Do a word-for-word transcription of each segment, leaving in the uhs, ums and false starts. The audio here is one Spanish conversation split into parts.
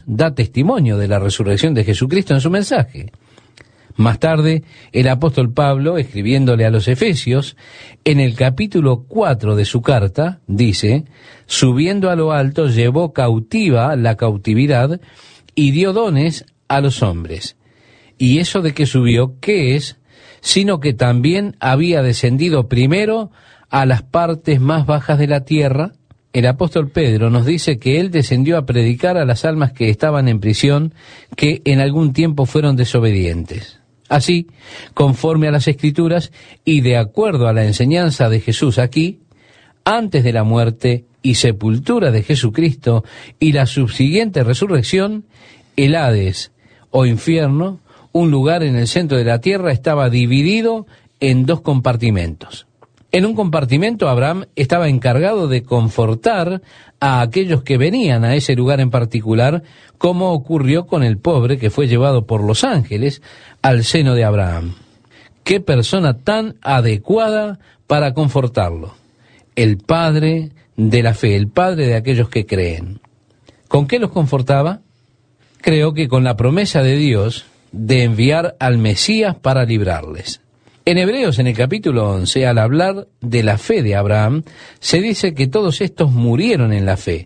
da testimonio de la resurrección de Jesucristo en su mensaje. Más tarde, el apóstol Pablo, escribiéndole a los Efesios, en el capítulo cuatro de su carta, dice: subiendo a lo alto, llevó cautiva la cautividad y dio dones a los hombres. Y eso de que subió, ¿qué es? Sino que también había descendido primero a las partes más bajas de la tierra. El apóstol Pedro nos dice que él descendió a predicar a las almas que estaban en prisión, que en algún tiempo fueron desobedientes. Así, conforme a las Escrituras y de acuerdo a la enseñanza de Jesús aquí, antes de la muerte y sepultura de Jesucristo y la subsiguiente resurrección, el Hades o infierno, un lugar en el centro de la tierra, estaba dividido en dos compartimentos. En un compartimento Abraham estaba encargado de confortar a aquellos que venían a ese lugar en particular, como ocurrió con el pobre que fue llevado por los ángeles al seno de Abraham. ¡Qué persona tan adecuada para confortarlo! El padre de la fe, el padre de aquellos que creen. ¿Con qué los confortaba? Creo que con la promesa de Dios de enviar al Mesías para librarles. En Hebreos, en el capítulo once, al hablar de la fe de Abraham, se dice que todos estos murieron en la fe.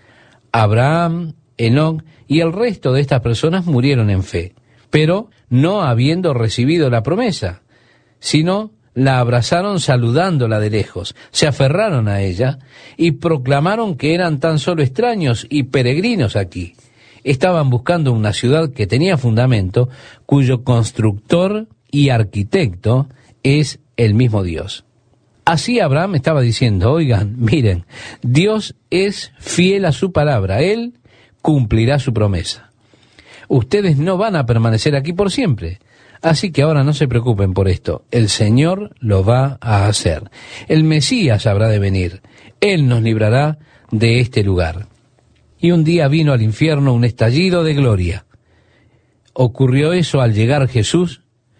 Abraham, Enoc y el resto de estas personas murieron en fe, pero no habiendo recibido la promesa, sino la abrazaron saludándola de lejos, se aferraron a ella y proclamaron que eran tan solo extraños y peregrinos aquí. Estaban buscando una ciudad que tenía fundamento, cuyo constructor y arquitecto es el mismo Dios. Así Abraham estaba diciendo: oigan, miren, Dios es fiel a su palabra, Él cumplirá su promesa. Ustedes no van a permanecer aquí por siempre, así que ahora no se preocupen por esto, el Señor lo va a hacer. El Mesías habrá de venir, Él nos librará de este lugar. Y un día vino al infierno un estallido de gloria. Ocurrió eso al llegar Jesús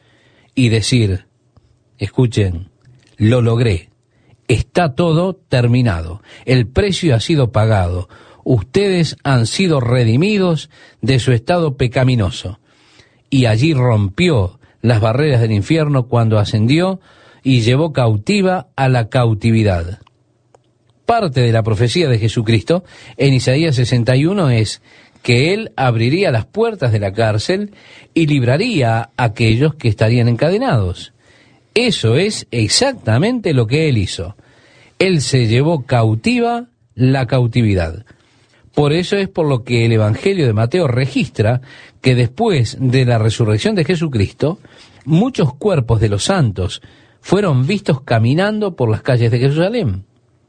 y decir: escuchen, lo logré, está todo terminado, el precio ha sido pagado, ustedes han sido redimidos de su estado pecaminoso. Y allí rompió las barreras del infierno cuando ascendió y llevó cautiva a la cautividad. Parte de la profecía de Jesucristo en Isaías sesenta y uno es que Él abriría las puertas de la cárcel y libraría a aquellos que estarían encadenados. Eso es exactamente lo que Él hizo. Él se llevó cautiva la cautividad. Por eso es por lo que el Evangelio de Mateo registra que después de la resurrección de Jesucristo, muchos cuerpos de los santos fueron vistos caminando por las calles de Jerusalén.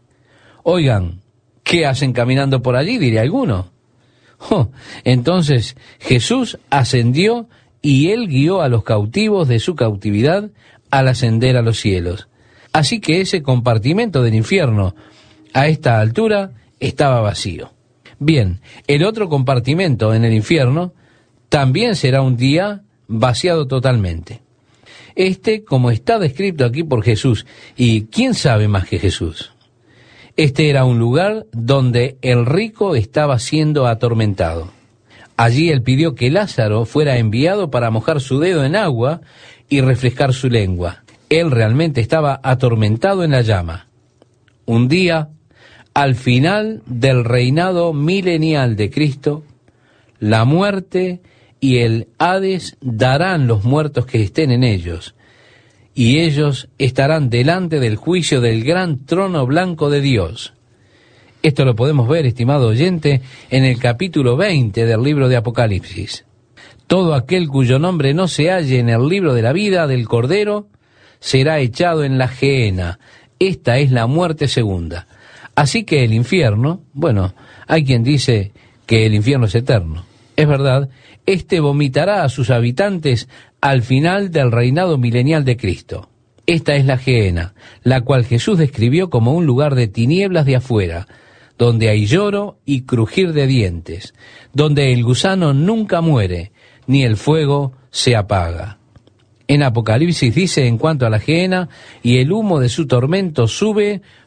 Oigan, ¿qué hacen caminando por allí?, diría alguno. Oh, entonces Jesús ascendió y Él guió a los cautivos de su cautividad al ascender a los cielos. Así que ese compartimento del infierno a esta altura estaba vacío. Bien, el otro compartimento en el infierno también será un día vaciado totalmente. Este, como está descrito aquí por Jesús, y ¿quién sabe más que Jesús? Este era un lugar donde el rico estaba siendo atormentado. Allí él pidió que Lázaro fuera enviado para mojar su dedo en agua y refrescar su lengua. Él realmente estaba atormentado en la llama. Un día, al final del reinado milenial de Cristo, la muerte y el Hades darán los muertos que estén en ellos, y ellos estarán delante del juicio del gran trono blanco de Dios. Esto lo podemos ver, estimado oyente, en el capítulo veinte del libro de Apocalipsis. Todo aquel cuyo nombre no se halle en el libro de la vida del Cordero será echado en la gehenna. Esta es la muerte segunda. Así que el infierno, bueno, hay quien dice que el infierno es eterno. Es verdad, este vomitará a sus habitantes al final del reinado milenial de Cristo. Esta es la gehenna, la cual Jesús describió como un lugar de tinieblas de afuera, donde hay lloro y crujir de dientes, donde el gusano nunca muere, ni el fuego se apaga. En Apocalipsis dice en cuanto a la gehenna: y el humo de su tormento sube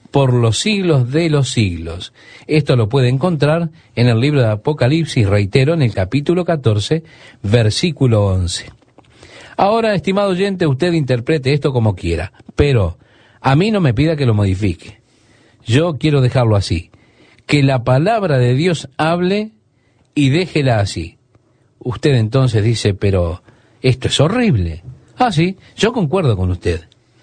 por los siglos de los siglos. Esto lo puede encontrar en el libro de Apocalipsis, reitero, en el capítulo catorce, versículo once. Ahora, estimado oyente, usted interprete esto como quiera, pero a mí no me pida que lo modifique. Yo quiero dejarlo así, que la palabra de Dios hable y déjela así. Usted entonces dice, pero esto es horrible. Ah, sí, yo concuerdo con usted.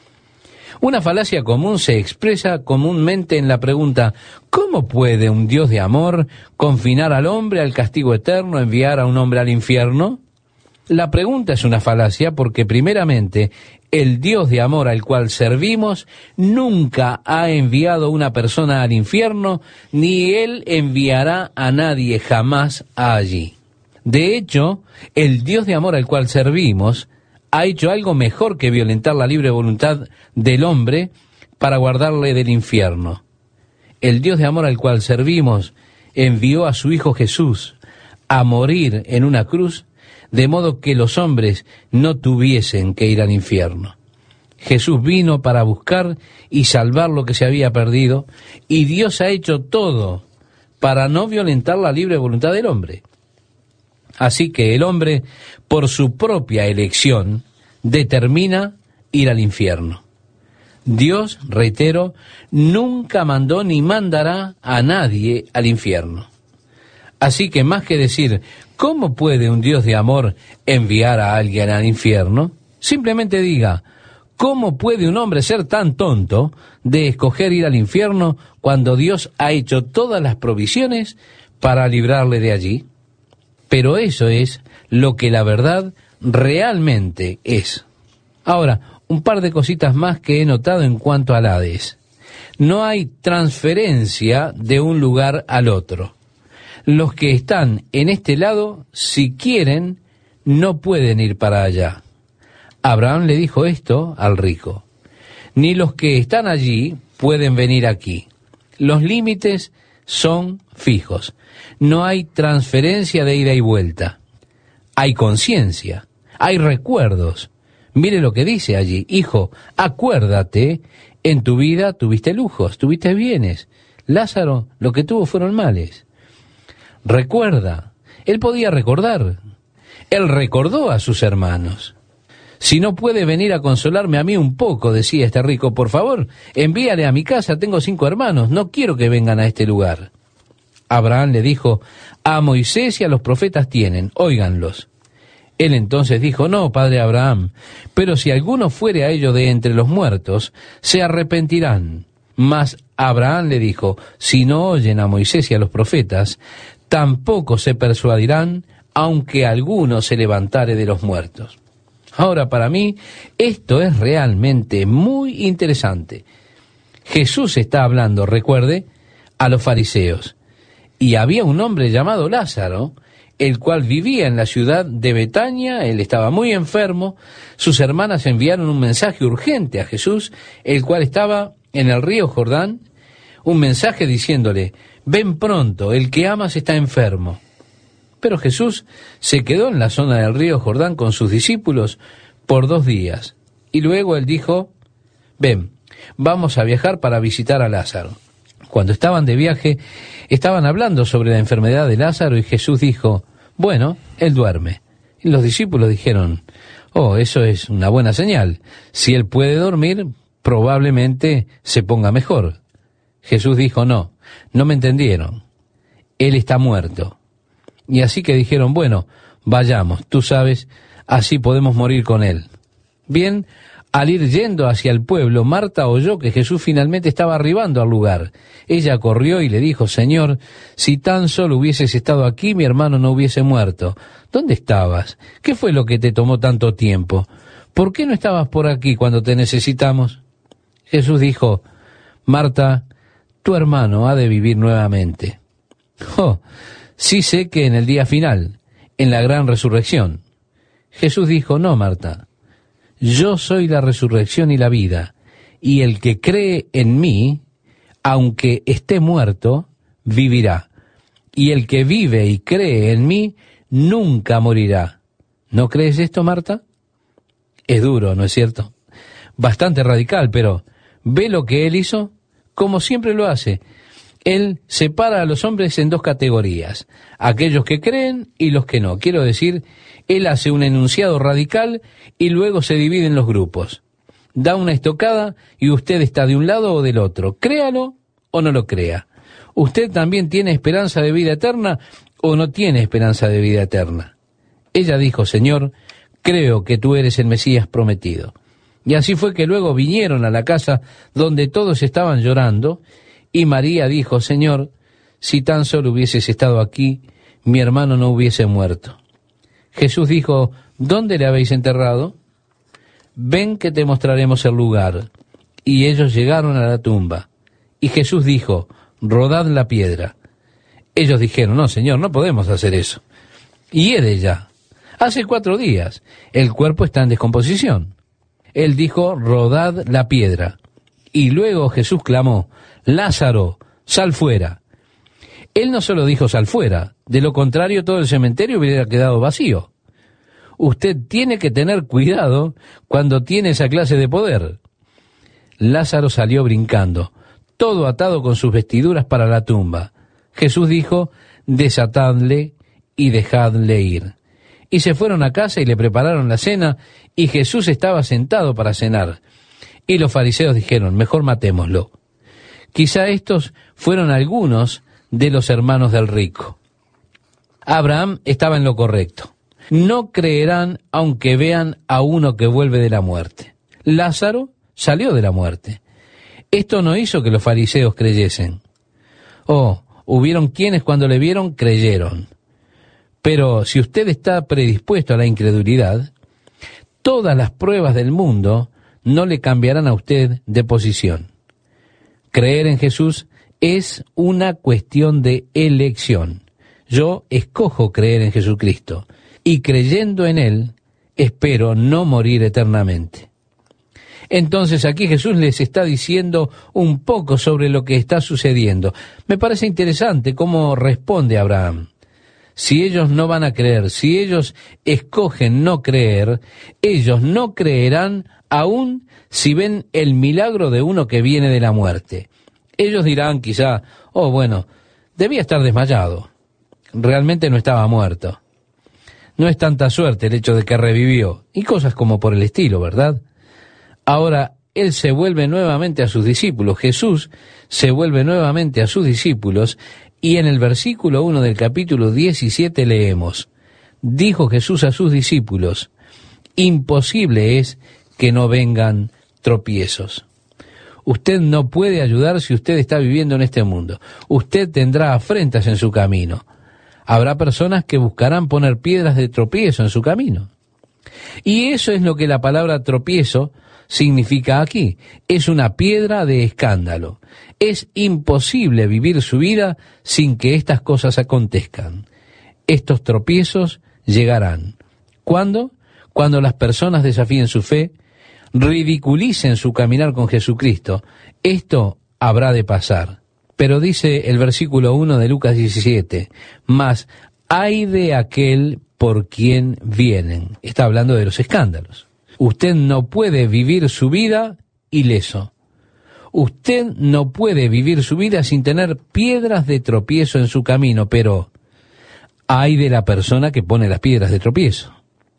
Una falacia común se expresa comúnmente en la pregunta, ¿cómo puede un Dios de amor confinar al hombre al castigo eterno, enviar a un hombre al infierno? La pregunta es una falacia porque, primeramente, el Dios de amor al cual servimos nunca ha enviado una persona al infierno, ni Él enviará a nadie jamás allí. De hecho, el Dios de amor al cual servimos ha hecho algo mejor que violentar la libre voluntad del hombre para guardarle del infierno. El Dios de amor al cual servimos envió a su Hijo Jesús a morir en una cruz, de modo que los hombres no tuviesen que ir al infierno. Jesús vino para buscar y salvar lo que se había perdido, y Dios ha hecho todo para no violentar la libre voluntad del hombre. Así que el hombre, por su propia elección, determina ir al infierno. Dios, reitero, nunca mandó ni mandará a nadie al infierno. Así que más que decir, ¿cómo puede un Dios de amor enviar a alguien al infierno? Simplemente diga, ¿cómo puede un hombre ser tan tonto de escoger ir al infierno cuando Dios ha hecho todas las provisiones para librarle de allí? Pero eso es lo que la verdad realmente es. Ahora, un par de cositas más que he notado en cuanto al Hades. No hay transferencia de un lugar al otro. Los que están en este lado, si quieren, no pueden ir para allá. Abraham le dijo esto al rico. Ni los que están allí pueden venir aquí. Los límites son fijos. No hay transferencia de ida y vuelta. Hay conciencia, hay recuerdos. Mire lo que dice allí. Hijo, acuérdate, en tu vida tuviste lujos, tuviste bienes. Lázaro, lo que tuvo fueron males. Recuerda, él podía recordar. Él recordó a sus hermanos. Si no puede venir a consolarme a mí un poco, decía este rico, por favor, envíale a mi casa, tengo cinco hermanos, no quiero que vengan a este lugar. Abraham le dijo, a Moisés y a los profetas tienen, óiganlos. Él entonces dijo, no, padre Abraham, pero si alguno fuere a ellos de entre los muertos, se arrepentirán. Mas Abraham le dijo, si no oyen a Moisés y a los profetas, tampoco se persuadirán, aunque alguno se levantare de los muertos. Ahora, para mí, esto es realmente muy interesante. Jesús está hablando, recuerde, a los fariseos. Y había un hombre llamado Lázaro, el cual vivía en la ciudad de Betania, él estaba muy enfermo, sus hermanas enviaron un mensaje urgente a Jesús, el cual estaba en el río Jordán, un mensaje diciéndole, ven pronto, el que amas está enfermo. Pero Jesús se quedó en la zona del río Jordán con sus discípulos por dos días. Y luego él dijo, ven, vamos a viajar para visitar a Lázaro. Cuando estaban de viaje, estaban hablando sobre la enfermedad de Lázaro y Jesús dijo, bueno, él duerme. Y los discípulos dijeron, oh, eso es una buena señal. Si él puede dormir, probablemente se ponga mejor. Jesús dijo, no, no me entendieron. Él está muerto. Y así que dijeron, bueno, vayamos, tú sabes, así podemos morir con él. Bien, al ir yendo hacia el pueblo, Marta oyó que Jesús finalmente estaba arribando al lugar. Ella corrió y le dijo, Señor, si tan solo hubieses estado aquí, mi hermano no hubiese muerto. ¿Dónde estabas? ¿Qué fue lo que te tomó tanto tiempo? ¿Por qué no estabas por aquí cuando te necesitamos? Jesús dijo, Marta, tu hermano ha de vivir nuevamente. Oh, sí sé que en el día final, en la gran resurrección. Jesús dijo, no, Marta, yo soy la resurrección y la vida, y el que cree en mí, aunque esté muerto, vivirá. Y el que vive y cree en mí, nunca morirá. ¿No crees esto, Marta? Es duro, ¿no es cierto? Bastante radical, pero ¿ve lo que él hizo? como siempre lo hace. Él separa a los hombres en dos categorías, aquellos que creen y los que no. Quiero decir, él hace un enunciado radical y luego se divide en los grupos. Da una estocada y usted está de un lado o del otro. Créalo o no lo crea. ¿Usted también tiene esperanza de vida eterna o no tiene esperanza de vida eterna? Ella dijo, Señor, creo que tú eres el Mesías prometido. Y así fue que luego vinieron a la casa donde todos estaban llorando, y María dijo, Señor, si tan solo hubieses estado aquí, mi hermano no hubiese muerto. Jesús dijo, ¿dónde le habéis enterrado? Ven que te mostraremos el lugar. Y ellos llegaron a la tumba. Y Jesús dijo, rodad la piedra. Ellos dijeron, no, Señor, no podemos hacer eso. Hiede ya. Hace cuatro días. El cuerpo está en descomposición. Él dijo, rodad la piedra. Y luego Jesús clamó, Lázaro, sal fuera. Él no solo dijo sal fuera, de lo contrario todo el cementerio hubiera quedado vacío. Usted tiene que tener cuidado cuando tiene esa clase de poder. Lázaro salió brincando, todo atado con sus vestiduras para la tumba. Jesús dijo, desatadle y dejadle ir. Y se fueron a casa y le prepararon la cena, y Jesús estaba sentado para cenar. Y los fariseos dijeron, mejor matémoslo. Quizá estos fueron algunos de los hermanos del rico. Abraham estaba en lo correcto. No creerán aunque vean a uno que vuelve de la muerte. Lázaro salió de la muerte. Esto no hizo que los fariseos creyesen. Oh, hubieron quienes cuando le vieron creyeron. Pero si usted está predispuesto a la incredulidad, todas las pruebas del mundo no le cambiarán a usted de posición. Creer en Jesús es una cuestión de elección. Yo escojo creer en Jesucristo y creyendo en Él, espero no morir eternamente. Entonces aquí Jesús les está diciendo un poco sobre lo que está sucediendo. Me parece interesante cómo responde Abraham. Si ellos no van a creer, si ellos escogen no creer, ellos no creerán aún si ven el milagro de uno que viene de la muerte. Ellos dirán quizá, oh bueno, debía estar desmayado. Realmente no estaba muerto. No es tanta suerte el hecho de que revivió, y cosas como por el estilo, ¿verdad? Ahora, Él se vuelve nuevamente a sus discípulos, Jesús se vuelve nuevamente a sus discípulos, y en el versículo uno del capítulo diecisiete leemos, dijo Jesús a sus discípulos, imposible es que no vengan tropiezos. Usted no puede ayudar si usted está viviendo en este mundo. Usted tendrá afrentas en su camino. Habrá personas que buscarán poner piedras de tropiezo en su camino. Y eso es lo que la palabra tropiezo significa aquí. Es una piedra de escándalo. Es imposible vivir su vida sin que estas cosas acontezcan. Estos tropiezos llegarán. ¿Cuándo? Cuando las personas desafíen su fe, ridiculicen su caminar con Jesucristo. Esto habrá de pasar. Pero dice el versículo uno de Lucas diecisiete, mas ay de aquel por quien vienen. Está hablando de los escándalos. Usted no puede vivir su vida ileso. Usted no puede vivir su vida sin tener piedras de tropiezo en su camino, pero ay de la persona que pone las piedras de tropiezo.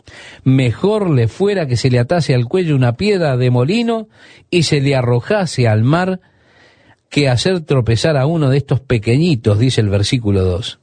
Mejor le fuera que se le atase al cuello una piedra de molino y se le arrojase al mar que hacer tropezar a uno de estos pequeñitos, dice el versículo dos.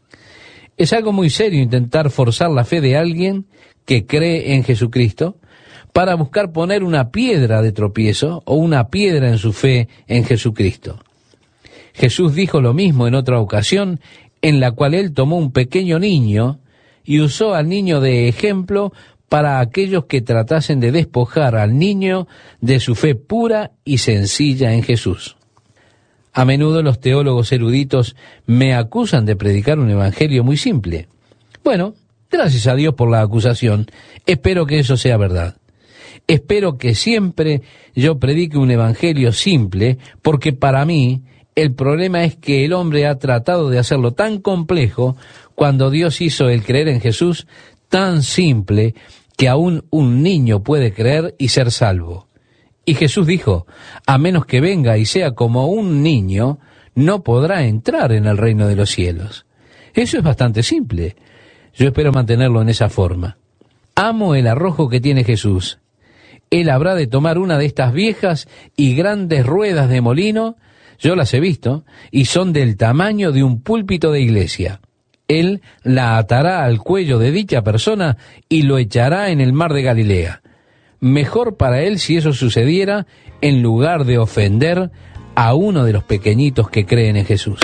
Es algo muy serio intentar forzar la fe de alguien que cree en Jesucristo para buscar poner una piedra de tropiezo o una piedra en su fe en Jesucristo. Jesús dijo lo mismo en otra ocasión, en la cual él tomó un pequeño niño y usó al niño de ejemplo para aquellos que tratasen de despojar al niño de su fe pura y sencilla en Jesús. A menudo los teólogos eruditos me acusan de predicar un evangelio muy simple. Bueno, gracias a Dios por la acusación. Espero que eso sea verdad. Espero que siempre yo predique un evangelio simple, porque para mí el problema es que el hombre ha tratado de hacerlo tan complejo cuando Dios hizo el creer en Jesús tan simple que aún un niño puede creer y ser salvo. Y Jesús dijo, a menos que venga y sea como un niño, no podrá entrar en el reino de los cielos. Eso es bastante simple. Yo espero mantenerlo en esa forma. Amo el arrojo que tiene Jesús. Él habrá de tomar una de estas viejas y grandes ruedas de molino, yo las he visto, y son del tamaño de un púlpito de iglesia. Él la atará al cuello de dicha persona y lo echará en el mar de Galilea. Mejor para él si eso sucediera en lugar de ofender a uno de los pequeñitos que creen en Jesús.